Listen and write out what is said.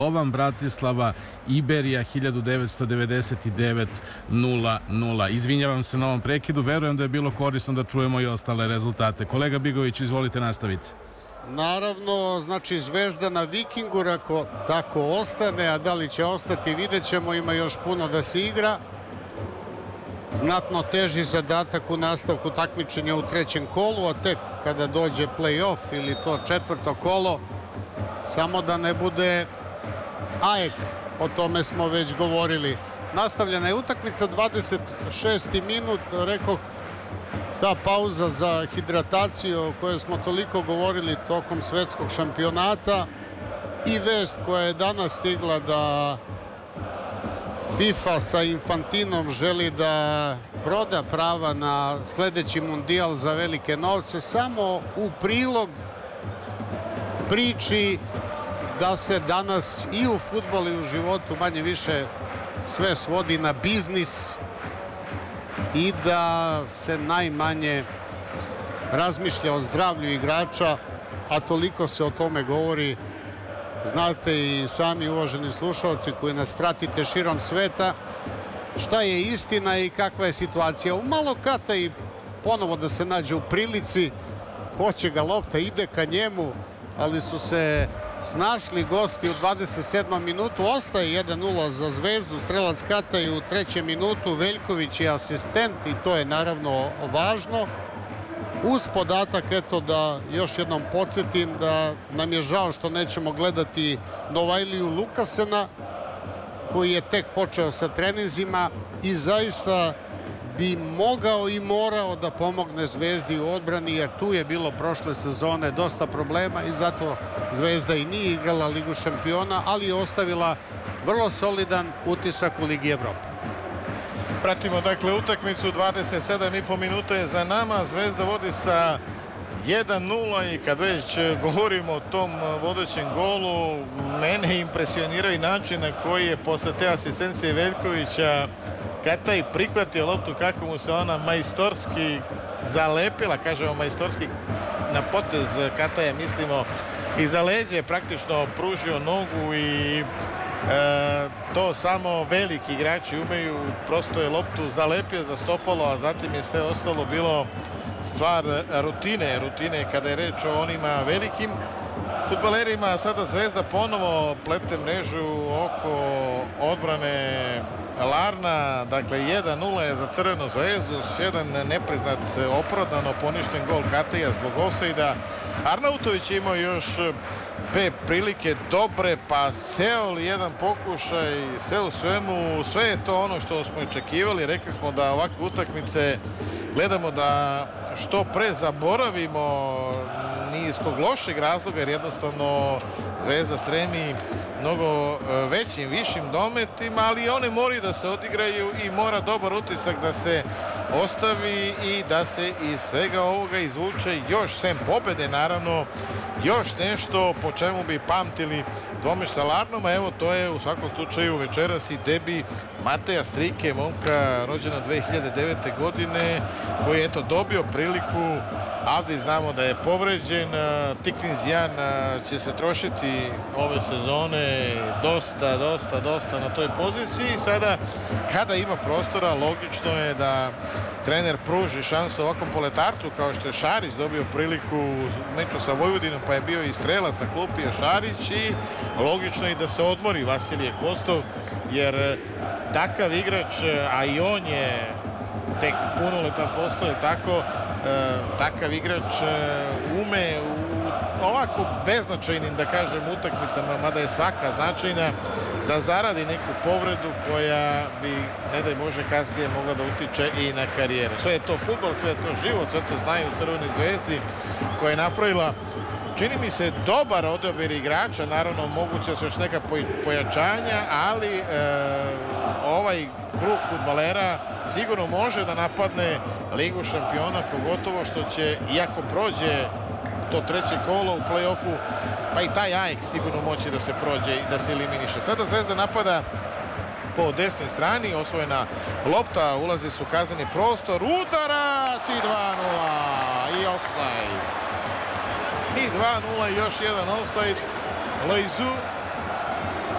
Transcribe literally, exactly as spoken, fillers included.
Slovan Bratislava, Iberija hiljadu devetsto devedeset devet nula nula. Izvinjavam se na ovom prekidu, verujem da je bilo korisno da čujemo i ostale rezultate. Kolega Bigović, izvolite nastaviti. Naravno, znači Zvezda na Vikingu, ako tako ostane, a da li će ostati, vidjet ćemo, ima još puno da se igra. Znatno teži zadatak u nastavku takmičenja u trećem kolu, a tek kada dođe play-off ili to četvrto kolo, samo da ne bude A E K, o tome smo već govorili. Nastavljena je utakmica, dvadeset šesti minut, rekoh, ta pauza za hidrataciju o kojoj smo toliko govorili tokom svetskog šampionata i vest koja je danas stigla da FIFA sa Infantinom želi da proda prava na sledeći mundijal za velike novce, samo u prilog priči da se danas i u fudbalu i u životu manje više sve svodi na biznis i da se najmanje razmišlja o zdravlju igrača, a toliko se o tome govori. Znate i sami, uvaženi slušalci koji nas pratite širom sveta, šta je istina i kakva je situacija. U malo kata i ponovo da se nađe u prilici, hoće ga lopta, ide ka njemu, ali su se snašli gosti u dvadeset sedmom minutu. Ostaje jedan nula za Zvezdu, strelac kata i u trećem minutu Veljković je asistent i to je naravno važno. Uz podatak, eto da još jednom podsjetim da nam je žao što nećemo gledati Novajliju Lukasena, koji je tek počeo sa treninzima i zaista bi mogao i morao da pomogne Zvezdi u odbrani, jer tu je bilo prošle sezone dosta problema i zato Zvezda i nije igrala Ligu šampiona, ali je ostavila vrlo solidan utisak u Ligi Evrope. Pratimo dakle utakmicu, dvadeset sedam i po minuta je za nama, Zvezda vodi sa jedan nula i kad već govorimo o tom vodećem golu, mene impresionira i način na koji je posle te asistencije Veljkovića Kataj prihvatio loptu, kako mu se ona majstorski zalepila, kažemo majstorski na potez Kataja, mislimo, iza leđa je praktično pružio nogu i E, to samo veliki igrači umeju. Prosto je loptu zalepio za stopalo, a zatim je sve ostalo bilo stvar rutine, rutine kada je reč o onima velikim fudbalerima. Sada Zvezda ponovo plete mrežu oko odbrane Larna, dakle jedan nula je za Crvenu Zvezdu, jedan nepriznat opravdano poništen gol Kataja zbog ofsajda. Arnautović je imao još dve prilike dobre, pa Seol jedan pokušaj, sve u svemu, sve je to ono što smo očekivali. Rekli smo da ovakve utakmice gledamo da što pre zaboravimo, ni iz kog lošeg razloga, jer jednostavno Zvezda stremi mnogo većim, višim dometima, ali one moraju da se odigraju i mora dobar utisak da se ostavi i da se iz svega ovoga izvuče još, sem pobede naravno, još nešto po čemu bi pamtili dvomeš sa Larnom, a evo to je u svakom slučaju večeras i debi Mateja Strike, momka rođena dve hiljade devete godine, koji je eto dobio priliku. Avdi znamo da je povređen, Tiknizjan će se trošiti ove sezone dosta, dosta, dosta na toj poziciji. Sada kada ima prostora, logično je da trener pruži šansu ovakvom poletarcu kao što je Šarić dobio priliku u meču sa Vojvodinom, pa je bio i strelac na klupi je Šarić, i logično je da se odmori Vasilije Kostov, jer takav igrač, a i on je tek punoletan postoje, tako takav igrač ume u ovako beznačajnim, da kažem, utakmicama, mada je svaka značajna, da zaradi neku povredu koja bi, ne daj Bože, kasnije mogla da utiče i na karijeru. Sve je to fudbal, sve je to život, sve to znaju u Crvenoj Zvezdi, koja je napravila, čini mi se, dobar odabir igrača. Naravno, moguće su još neka pojačanja, ali e, ovaj krug fudbalera sigurno može da napadne Ligu šampiona, pogotovo što će, iako prođe to treće kolo u play-offu, pa i taj A E K sigurno moći da se prođe i da se eliminiše. Sada Zvezda napada po desnoj strani, osvojena lopta, ulazi su u kazneni prostor, udarac i dva nula i ofsajd. I dva nula i još jedan ofsajd. Loizu